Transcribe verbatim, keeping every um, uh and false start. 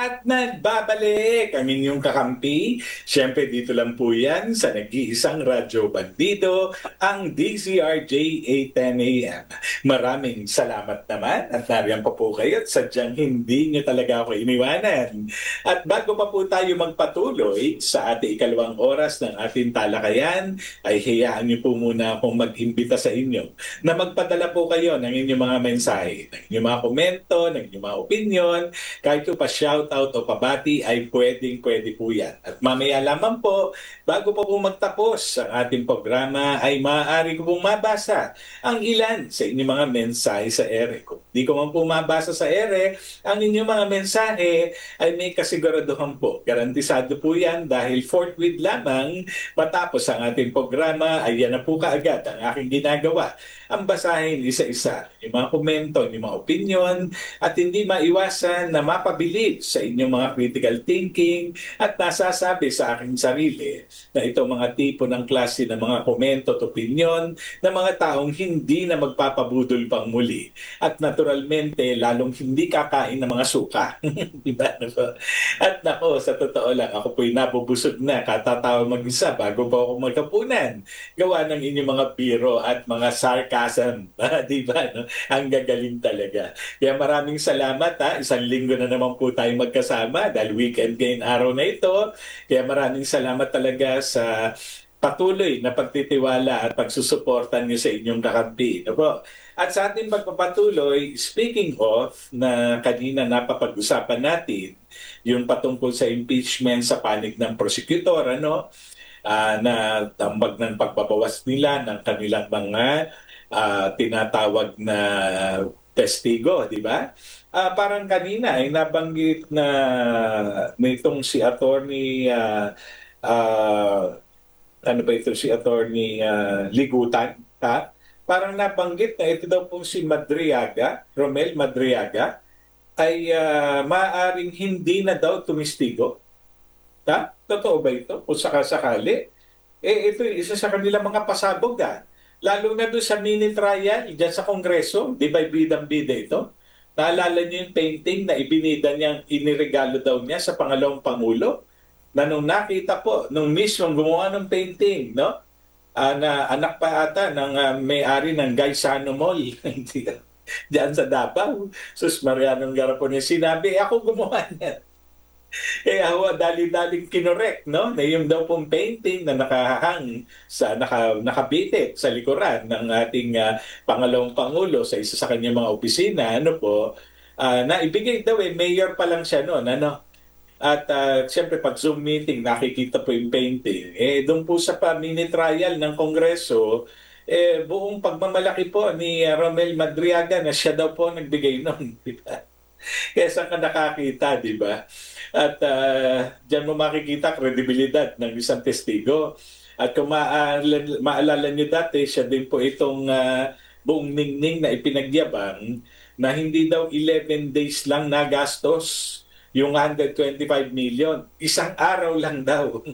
At nagbabalik ang inyong kakampi. Siyempre dito lang po yan sa nag-iisang radyo bandido, ang D Z R J eight ten A M. Maraming salamat naman at nariyan pa po kayo at sadyang hindi nyo talaga ako iniwanan. At bago pa po tayo magpatuloy sa ating ikalawang oras ng ating talakayan, ay hayaan nyo po muna akong mag-imbita sa inyo na magpadala po kayo ng inyong mga mensahe, ng inyong mga komento, ng inyong mga opinion, kahit po pa shoutout o pabati ay pwedeng pwede po yan. At mamaya lamang po, bago po po magtapos ang ating programa ay maaari ko pong mabasa ang ilan sa inyong mga mensahe sa ere. Kung di ko man po mabasa sa ere, ang inyong mga mensahe ay may kasiguraduhan po. Garantisado po yan dahil forthwith lamang matapos ang ating programa ay yan na po kaagad ang aking ginagawa. Ang basahin isa-isa, yung mga komento, yung mga opinion, at hindi maiwasan na mapabilib sa inyong mga critical thinking at nasasabi sa aking sarili na ito mga tipo ng klase ng mga komento at opinion ng mga taong hindi na magpapabudol pang muli at naturalmente lalong hindi kakain ng mga suka. Diba? At nako, sa totoo lang, ako po'y nabubusog na katatawa mag-isa bago pa ako magkapunan. Gawa ng inyong mga biro at mga sarcasm. Diba? No? Ang gagaling talaga. Kaya maraming salamat ha. Isang linggo na naman po tayo magkasama dahil weekend ngayon araw na ito. Kaya maraming salamat talaga sa patuloy na pagtitiwala at pagsusuportan niyo sa inyong kakampi. No po? At sa ating pagpapatuloy, speaking of na kanina napapag-usapan natin yung patungkol sa impeachment sa panig ng prosecutor, ano, ah, na tambag ng pagbabawas nila ng kanilang mga ah, tinatawag na testigo, di ba? Ah, parang kanina ay nabanggit na nitong si attorney ah, ah, ano ba ito si attorney ah, Ligutan, ha? Parang nabanggit na ito daw pong si Madriaga, Romel Madriaga, ay ah, maaaring hindi na daw tumistigo. Ha? Totoo ba ito? Kung sakasakali? Eh, ito yung isa sa kanilang mga pasabog, ha? Lalo na doon sa mini trial, dyan sa Kongreso, di ba bidang-bida ito? Naalala niyo yung painting na ibinida niyang iniregalo daw niya sa pangalawang Pangulo? Na nung nakita po, nung mismo gumawa ng painting, no? Ah, na anak pa ata ng ah, may-ari ng Gaisano Mall. Diyan sa Davao. Sus Marianong Garapon niya sinabi, eh, ako gumawa niya. Kaya ho, dali-daling kinorek, no? Na yung daw pong painting na nakahang sa naka, nakabitit sa likuran ng ating ah, pangalawang pangulo sa isa sa kanyang mga opisina, ano po, ah, na ibigay daw eh, mayor pa lang siya noon, ano? At ah, siyempre pag Zoom meeting, nakikita po yung painting. Eh, doon po sa pa mini trial ng Kongreso, eh, buong pagmamalaki po ni ah, Romel Madriaga na siya daw po nagbigay noon. Di ba? Kaya saan ka nakakita, di ba? At uh, diyan mo makikita kredibilidad ng isang testigo. At kung maalala, maalala niyo dati, siya din po itong uh, buong ningning na ipinagyabang na hindi daw eleven days lang nagastos yung one hundred twenty-five million. Isang araw lang daw.